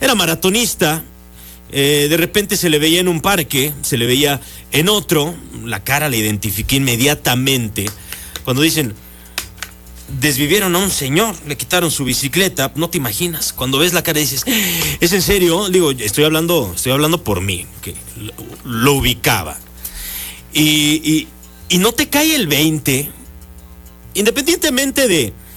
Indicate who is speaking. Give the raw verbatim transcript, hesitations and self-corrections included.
Speaker 1: era maratonista. Eh, de repente se le veía en un parque, se le veía en otro, la cara la identifiqué inmediatamente. Cuando dicen, desvivieron a un señor, le quitaron su bicicleta, no te imaginas. Cuando ves la cara dices, ¿es en serio? Digo, estoy hablando, estoy hablando por mí, que lo, lo ubicaba. Y, y, y no te cae el veinte, independientemente de